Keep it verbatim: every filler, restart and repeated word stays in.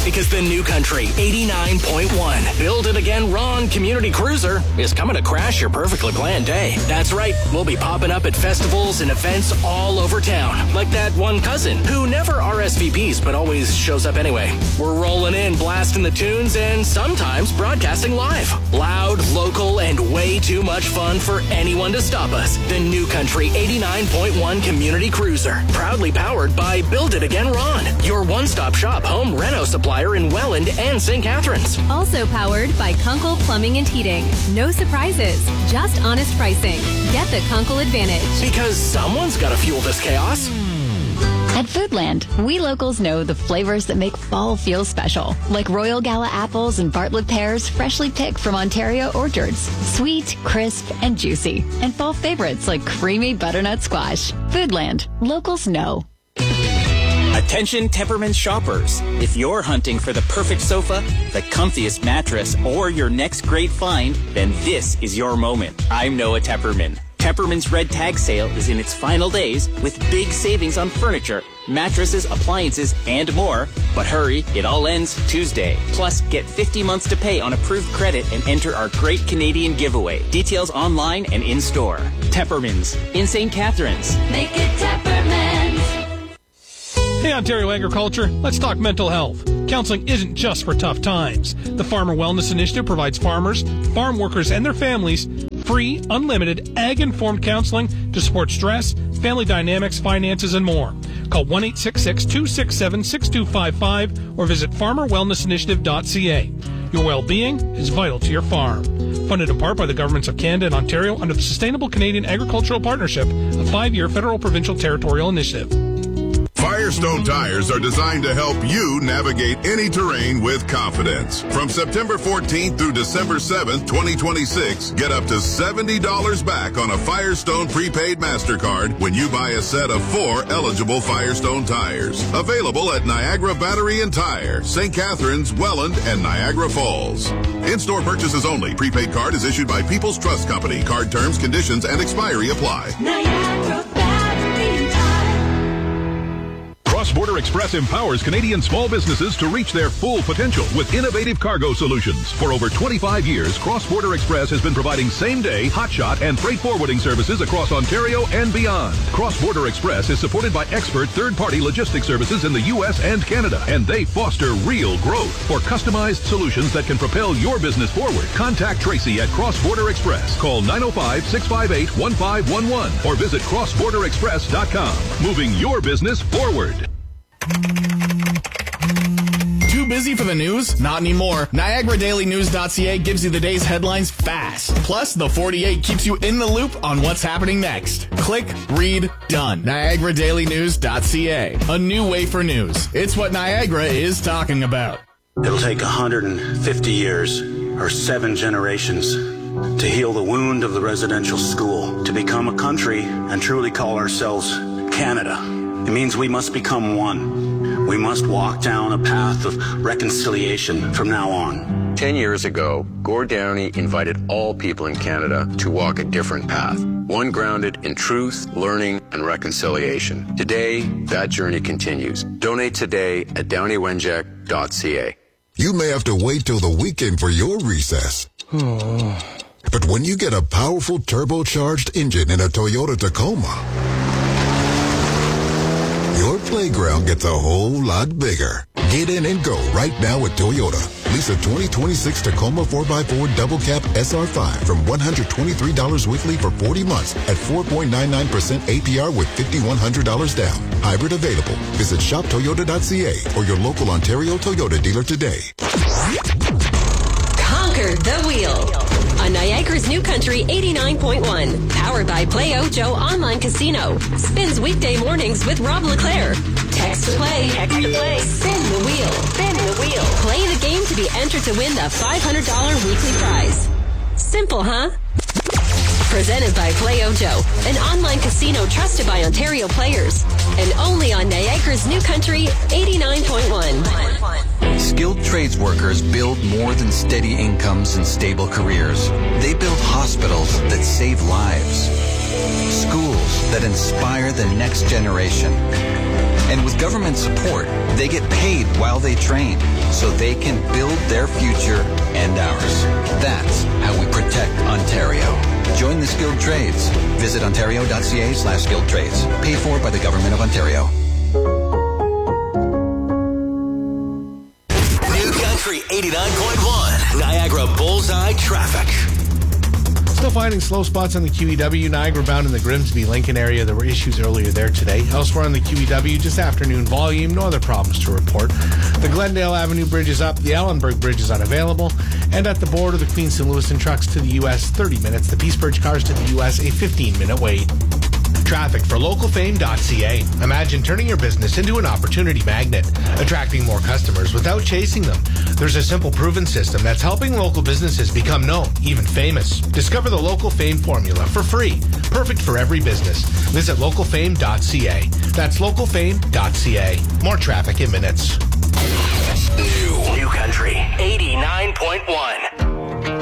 Because the New Country eighty-nine point one Build It Again Ron Community Cruiser is coming to crash your perfectly planned day. That's right. We'll be popping up at festivals and events all over town. Like that one cousin who never R S V Ps but always shows up anyway. We're rolling in, blasting the tunes, and sometimes broadcasting live. Loud, local, and way too much fun for anyone to stop us. The New Country eighty-nine point one Community Cruiser. Proudly powered by Build It Again Ron, your one-stop shop home reno supplier in Welland and Saint Catharines. Also powered by Kunkel Plumbing and Heating. No surprises, just honest pricing. Get the Kunkel Advantage. Because someone's got to fuel this chaos. At Foodland, we locals know the flavors that make fall feel special, like Royal Gala apples and Bartlett pears freshly picked from Ontario orchards. Sweet, crisp, and juicy. And fall favorites like creamy butternut squash. Foodland, locals know. Attention Tepperman shoppers. If you're hunting for the perfect sofa, the comfiest mattress, or your next great find, then this is your moment. I'm Noah Tepperman. Tepperman's Red Tag Sale is in its final days with big savings on furniture, mattresses, appliances, and more. But hurry, it all ends Tuesday. Plus, get fifty months to pay on approved credit and enter our Great Canadian Giveaway. Details online and in-store. Tepperman's in Saint Catharines. Make it Tepperman's. Hey, Ontario Agriculture, let's talk mental health. Counseling isn't just for tough times. The Farmer Wellness Initiative provides farmers, farm workers, and their families free, unlimited, ag-informed counseling to support stress, family dynamics, finances, and more. Call one eight six six, two six seven, six two five five or visit farmer wellness initiative dot c a. Your well-being is vital to your farm. Funded in part by the governments of Canada and Ontario under the Sustainable Canadian Agricultural Partnership, a five-year federal provincial territorial initiative. Firestone tires are designed to help you navigate any terrain with confidence. From September fourteenth through December seventh, twenty twenty-six, get up to seventy dollars back on a Firestone prepaid MasterCard when you buy a set of four eligible Firestone tires. Available at Niagara Battery and Tire, Saint Catharines, Welland, and Niagara Falls. In-store purchases only. Prepaid card is issued by People's Trust Company. Card terms, conditions, and expiry apply. Niagara Battery and Tire. Cross-Border Express empowers Canadian small businesses to reach their full potential with innovative cargo solutions. For over twenty-five years, Cross-Border Express has been providing same-day, hotshot, and freight forwarding services across Ontario and beyond. Cross-Border Express is supported by expert third-party logistics services in the U S and Canada, and they foster real growth. For customized solutions that can propel your business forward, contact Tracy at Cross-Border Express. Call nine oh five, six five eight, one five one one or visit cross border express dot com. Moving your business forward. Too busy for the news? Not anymore. Niagara Daily News dot c a gives you the day's headlines fast. Plus, the forty-eight keeps you in the loop on what's happening next. Click, read, done. Niagara Daily News dot c a. A new way for news. It's what Niagara is talking about. It'll take one hundred fifty years, or seven generations, to heal the wound of the residential school, to become a country and truly call ourselves Canada. It means we must become one. We must walk down a path of reconciliation from now on. Ten years ago, Gord Downie invited all people in Canada to walk a different path, one grounded in truth, learning, and reconciliation. Today, that journey continues. Donate today at downey wenjack dot c a. You may have to wait till the weekend for your recess. But when you get a powerful turbocharged engine in a Toyota Tacoma, your playground gets a whole lot bigger. Get in and go right now at Toyota. Lease a twenty twenty-six Tacoma four by four Double Cab S R five from one hundred twenty-three dollars weekly for forty months at four point nine nine percent A P R with five thousand one hundred dollars down. Hybrid available. Visit shop toyota dot c a or your local Ontario Toyota dealer today. Conquer the wheel on Niagara's New Country eighty-nine point one. Powered by Play Ojo Online Casino. Spins weekday mornings with Rob LeClaire. Text to play. Text to play. Spin the wheel. Spin the wheel. Play the game to be entered to win the five hundred dollars weekly prize. Simple, huh? Presented by Play Ojo, an online casino trusted by Ontario players. And only on Niagara's New Country eighty-nine point one. Skilled trades workers build more than steady incomes and stable careers. They build hospitals that save lives, schools that inspire the next generation. And with government support, they get paid while they train. so they can build their future and ours. That's how we protect Ontario. Join the skilled trades. Visit ontario.ca slash skilled trades. Paid for by the Government of Ontario. New Country eighty-nine point one, Niagara Bullseye Traffic. Still finding slow spots on the Q E W, Niagara bound in the Grimsby Lincoln area. There were issues earlier there today. Elsewhere on the Q E W, just afternoon volume, no other problems to report. The Glendale Avenue Bridge is up, the Allenburg Bridge is unavailable, and at the border, the Queen Saint Louis trucks to the U S thirty minutes, the Peace Bridge cars to the U S a fifteen minute wait. Traffic for local fame dot c a. Imagine turning your business into an opportunity magnet, attracting more customers without chasing them. There's a simple proven system that's helping local businesses become known, even famous. Discover the Local Fame formula for free, perfect for every business. Visit local fame dot c a. That's local fame dot c a. More traffic in minutes.